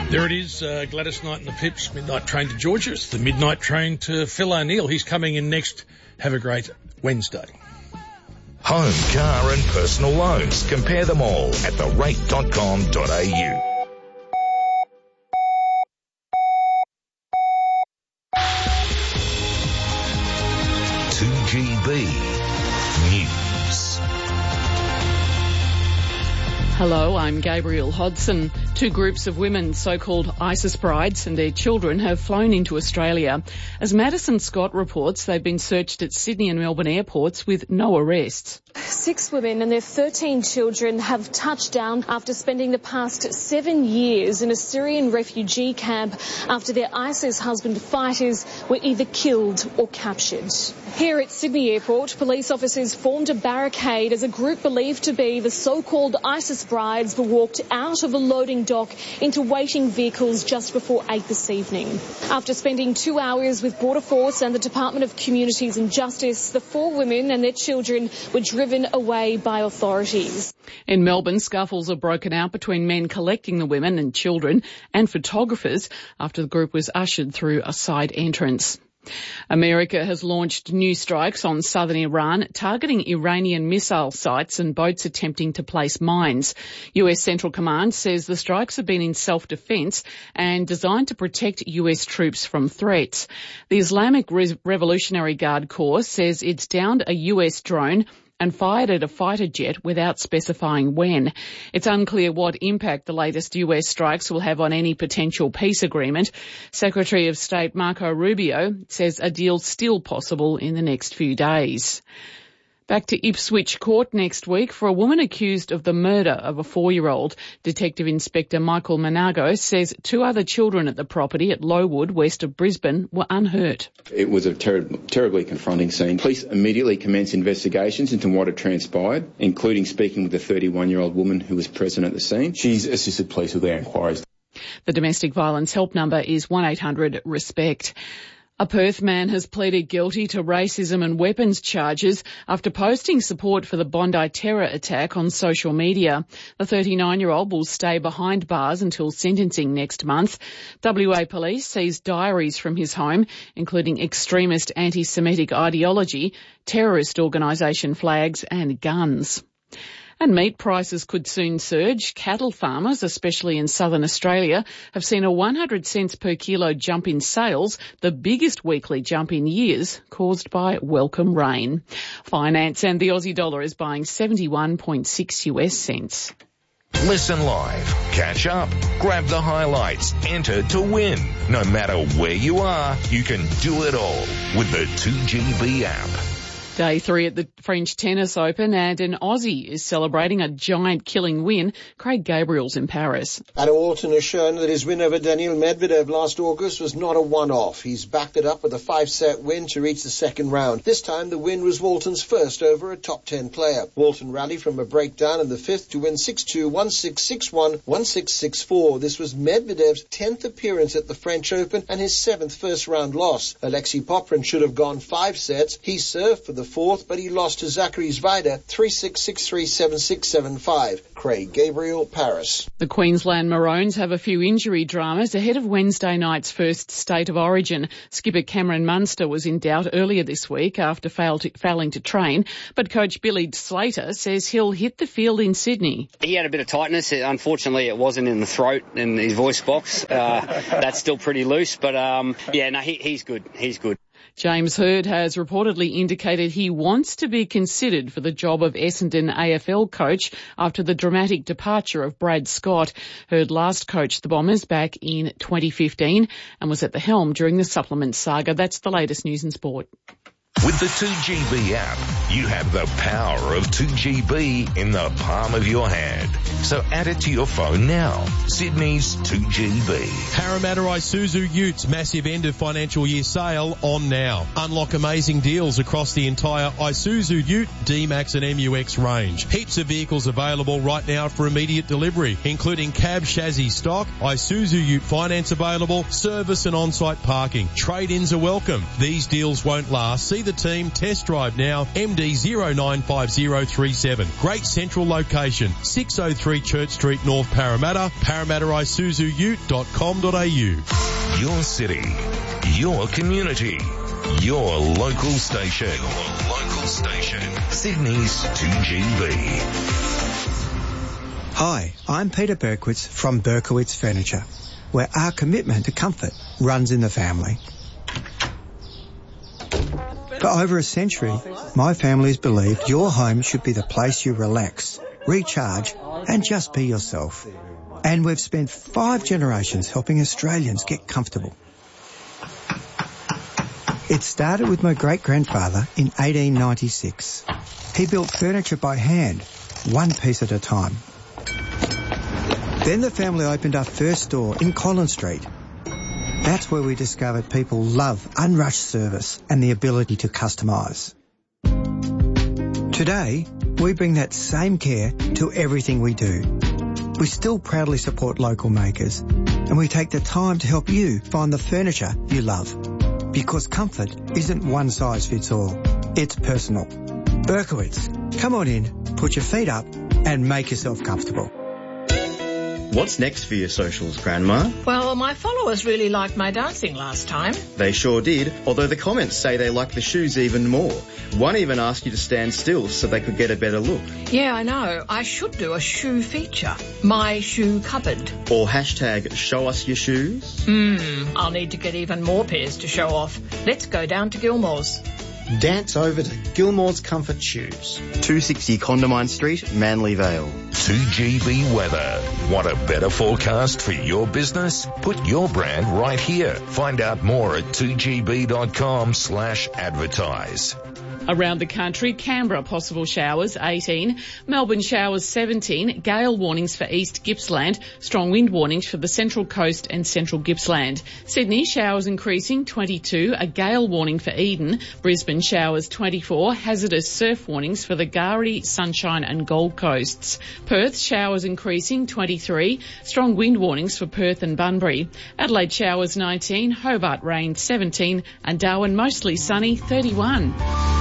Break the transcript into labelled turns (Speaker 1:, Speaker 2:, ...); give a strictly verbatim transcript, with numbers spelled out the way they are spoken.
Speaker 1: There it is, uh, Gladys Knight and the Pips, Midnight Train to Georgia. It's the Midnight Train to Phil O'Neill. He's coming in next. Have a great Wednesday.
Speaker 2: Home, car and personal loans. Compare them all at the rate dot com dot a u. two G B News.
Speaker 3: Hello, I'm Gabrielle Hodson. Two groups of women, so-called ISIS brides, and their children have flown into Australia. As Madison Scott reports, they've been searched at Sydney and Melbourne airports with no arrests.
Speaker 4: Six women and their thirteen children have touched down after spending the past seven years in a Syrian refugee camp after their ISIS husband fighters were either killed or captured. Here at Sydney Airport, police officers formed a barricade as a group believed to be the so-called ISIS brides were walked out of a loading dock into waiting vehicles just before eight this evening. After spending two hours with Border Force and the Department of Communities and Justice, the four women and their children were driven away by authorities.
Speaker 3: In Melbourne, scuffles have broken out between men collecting the women and children and photographers after the group was ushered through a side entrance. America has launched new strikes on southern Iran, targeting Iranian missile sites and boats attempting to place mines. U S Central Command says the strikes have been in self-defence and designed to protect U S troops from threats. The Islamic Re- Revolutionary Guard Corps says it's downed a U S drone and fired at a fighter jet without specifying when. It's unclear what impact the latest U S strikes will have on any potential peace agreement. Secretary of State Marco Rubio says a deal's still possible in the next few days. Back to Ipswich Court next week for a woman accused of the murder of a four-year-old. Detective Inspector Michael Manago says two other children at the property at Lowood, west of Brisbane, were unhurt.
Speaker 5: It was a ter- terribly confronting scene. Police immediately commenced investigations into what had transpired, including speaking with the thirty-one-year-old woman who was present at the scene. She's assisted police with their inquiries.
Speaker 3: The domestic violence help number is one eight hundred RESPECT. A Perth man has pleaded guilty to racism and weapons charges after posting support for the Bondi terror attack on social media. The thirty-nine-year-old will stay behind bars until sentencing next month. W A Police seized diaries from his home, including extremist anti-Semitic ideology, terrorist organisation flags and guns. And meat prices could soon surge. Cattle farmers, especially in southern Australia, have seen a one hundred cents per kilo jump in sales, the biggest weekly jump in years, caused by welcome rain. Finance and the Aussie dollar is buying seventy-one point six U S cents.
Speaker 2: Listen live, catch up, grab the highlights, enter to win. No matter where you are, you can do it all with the two G B app.
Speaker 3: Day three at the French Tennis Open, and an Aussie is celebrating a giant killing win. Craig Gabriel's in Paris.
Speaker 6: Adam Walton has shown that his win over Daniil Medvedev last August was not a one-off. He's backed it up with a five-set win to reach the second round. This time the win was Walton's first over a top ten player. Walton rallied from a breakdown in the fifth to win six two, one six, six one, one six, six four. This was Medvedev's tenth appearance at the French Open and his seventh first-round loss. Alexei Poprin should have gone five sets. He served for the fourth, but he lost to Zachary Zvaida three six, six three, seven six, seven five. Craig Gabriel, Paris.
Speaker 3: The Queensland Maroons have a few injury dramas ahead of Wednesday night's first State of Origin. Skipper Cameron Munster was in doubt earlier this week after fail to, failing to train, but coach Billy Slater says he'll hit the field in Sydney.
Speaker 7: He had a bit of tightness. Unfortunately, it wasn't in the throat and his voice box. Uh, that's still pretty loose, but um, yeah, no, he, he's good. He's good.
Speaker 3: James Hird has reportedly indicated he wants to be considered for the job of Essendon A F L coach after the dramatic departure of Brad Scott. Hird last coached the Bombers back in twenty fifteen and was at the helm during the supplement saga. That's the latest news and sport.
Speaker 2: With the two G B app, you have the power of two G B in the palm of your hand. So add it to your phone now. Sydney's two G B.
Speaker 8: Parramatta Isuzu Utes massive end of financial year sale on now. Unlock amazing deals across the entire Isuzu Ute, D-Max and M U X range. Heaps of vehicles available right now for immediate delivery, including cab chassis stock, Isuzu Ute finance available, service and on-site parking. Trade-ins are welcome. These deals won't last. See the team, test drive now, M D zero nine five zero three seven. Great central location, six oh three three Church Street, North Parramatta, parramatta isuzu ute dot com dot a u.
Speaker 2: Your city, your community, your local station. Your local station. Sydney's two G B.
Speaker 9: Hi, I'm Peter Berkowitz from Berkowitz Furniture, where our commitment to comfort runs in the family. For over a century, my family's believed your home should be the place you relax, recharge, and just be yourself. And we've spent five generations helping Australians get comfortable. It started with my great-grandfather in eighteen ninety-six. He built furniture by hand, one piece at a time. Then the family opened our first store in Collins Street. That's where we discovered people love unrushed service and the ability to customise. Today, we bring that same care to everything we do. We still proudly support local makers, and we take the time to help you find the furniture you love. Because comfort isn't one size fits all. It's personal. Berkowitz, come on in, put your feet up, and make yourself comfortable.
Speaker 10: What's next for your socials, Grandma?
Speaker 11: Well, my followers really liked my dancing last time.
Speaker 10: They sure did, although the comments say they like the shoes even more. One even asked you to stand still so they could get a better look.
Speaker 11: Yeah, I know. I should do a shoe feature. My shoe cupboard.
Speaker 10: Or hashtag show us your shoes.
Speaker 11: Hmm, I'll need to get even more pairs to show off. Let's go down to Gilmore's.
Speaker 12: Dance over to Gilmore's Comfort Shoes.
Speaker 10: two sixty Condamine Street, Manly Vale.
Speaker 2: two G B weather. Want a better forecast for your business? Put your brand right here. Find out more at two g b dot com slash advertise.
Speaker 3: Around the country, Canberra possible showers eighteen, Melbourne showers seventeen, gale warnings for East Gippsland, strong wind warnings for the Central Coast and Central Gippsland. Sydney showers increasing twenty-two, a gale warning for Eden, Brisbane showers twenty-four, hazardous surf warnings for the Gowrie, Sunshine and Gold Coasts. Perth showers increasing twenty-three, strong wind warnings for Perth and Bunbury. Adelaide showers nineteen, Hobart rain seventeen and Darwin mostly sunny thirty-one.